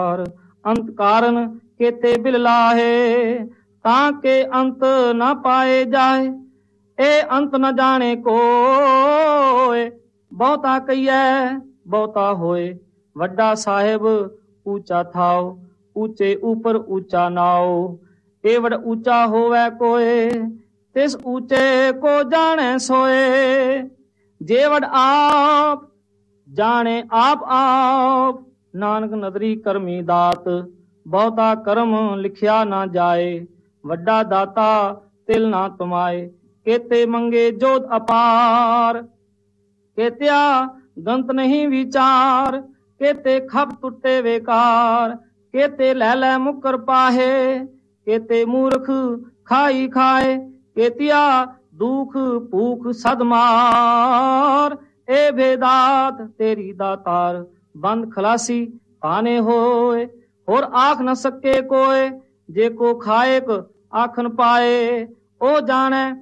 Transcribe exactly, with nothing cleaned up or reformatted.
अंत कारण केते बिल लाहे, ताके अंत न पाए जाए। ए अंत न जाने कोय, बहुता कहिए बहुता होए। वड्डा साहेब ऊंचा थाओ, ऊंचे ऊपर ऊंचा नाओ। एवड़ ऊंचा होवे कोय, तिस ऊंचे को जाने सोए। जेवड़ आप जाने आप आप, नानक नदरी करमी दात। बहुता कर्म लिखिया ना जाए, वड्डा दाता तिल ना तुमाए। केते मंगे जोत अपार, केत्या गंत नहीं विचार। केते खप टुटे बेकार, केते लै लै मुकर पाहे। केते मूर्ख खाई खाए, केतिया दुख भूख सदमार। ए भेदात तेरी दातार, बंद खलासी पाने होए। और आख न सके कोय, जे को खाएक आखन पाए। ओ जाने